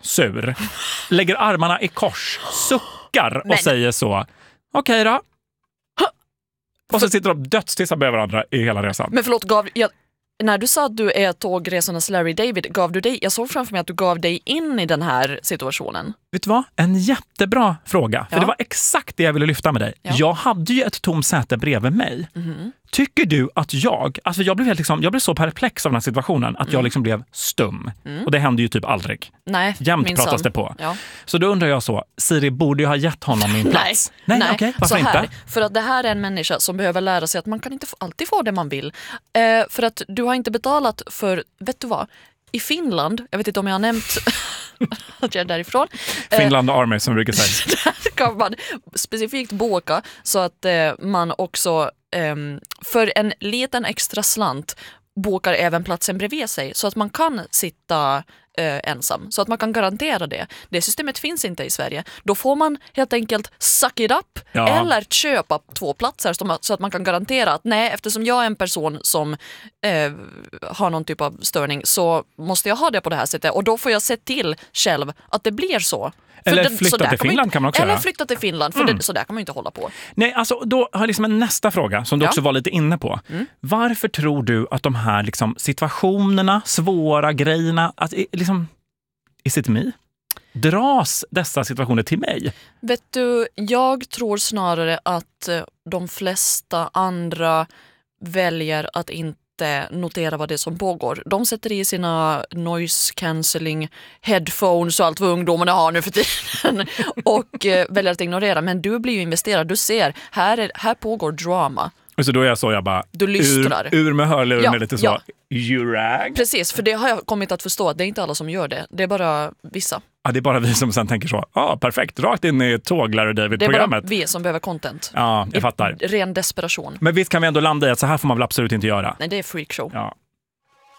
sur, lägger armarna i kors, suckar och säger så, okej då. Och så sitter de dödstissa med varandra i hela resan. Men förlåt, när du sa att du är tågresornas Larry David, jag såg framför mig att du gav dig in i den här situationen. Vet du vad? En jättebra fråga. För det var exakt det jag ville lyfta med dig. Ja. Jag hade ju ett tomt säte bredvid mig. Tycker du att jag blev så perplex av den här situationen att jag liksom blev stum. Och det hände ju typ aldrig. Nej, jämt pratas det på. Ja. Så då undrar jag Siri borde ju ha gett honom min plats. Nej, okej. Varför inte? För att det här är en människa som behöver lära sig att man kan inte alltid få det man vill. För att du har inte betalat för, vet du vad? I Finland, jag vet inte om jag har nämnt att jag är därifrån. Finland Army som brukar säga. Där kan man specifikt boka så att man också för en liten extra slant bokar även platsen bredvid sig så att man kan sitta ensam. Så att man kan garantera det. Det systemet finns inte i Sverige. Då får man helt enkelt suck it up eller köpa 2 platser så att man kan garantera att nej, eftersom jag är en person som har någon typ av störning så måste jag ha det på det här sättet. Och då får jag se till själv att det blir så. Eller flytta till Finland kan man också göra. Eller flytta till Finland, för så där kan man ju inte hålla på. Nej, alltså då har jag liksom en nästa fråga som du också var lite inne på. Varför tror du att de här liksom situationerna, svåra grejerna, att liksom, is it me? Dras dessa situationer till mig? Vet du, jag tror snarare att de flesta andra väljer att inte notera vad det är som pågår. De sätter i sina noise cancelling headphones och allt vad ungdomarna har nu för tiden och väljer att ignorera. Men du blir ju investerad. Du ser, här pågår drama. Och så då är jag bara du lystrar. Ur med hörluren med lite så jurag. Precis, för det har jag kommit att förstå att det är inte alla som gör det. Det är bara vissa. Ja, det är bara vi som sen tänker så. Perfekt, rakt in i tåglare David-programmet. Det är bara vi som behöver content. Ja, jag fattar. Ren desperation. Men visst kan vi ändå landa i att så här får man väl absolut inte göra. Nej, det är freakshow. Ja.